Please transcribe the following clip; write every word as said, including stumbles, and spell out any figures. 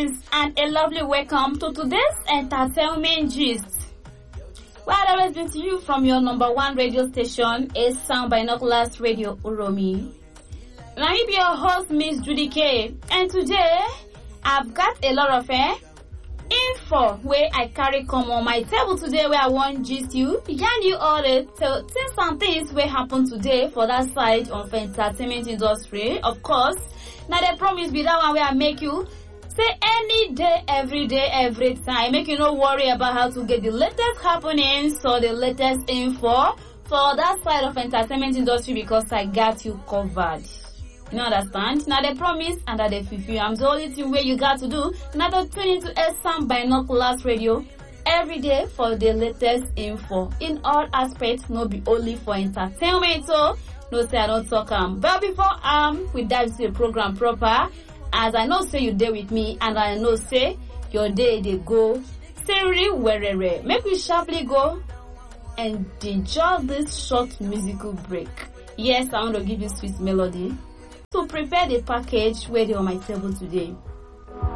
Greetings and a lovely welcome to today's entertainment gist. Well, I've always been to you from your number one radio station, A Sound Binoculars Radio Uromi. Now, I'm your host, Miss Judy K, and today I've got a lot of eh, info where I carry come on my table today where I want gist you, yarn you all the tell things and things will happen today for that side of entertainment industry. Of course, now the promise be that one where I make you say any day, every day, every time. Make you no worry about how to get the latest happenings or the latest info for that side of entertainment industry because I got you covered. You understand? Now the promise and that the fulfill. I'm the only thing where you got to do now to tune into S M Binoculars Radio every day for the latest info in all aspects, not be only for entertainment. So no say I don't talk um. But before um we dive into the program proper, as I know say you there with me and I know say your day they go seriously wherever. Make we sharply go and enjoy this short musical break. Yes, I want to give you sweet melody to prepare the package where they on my table today.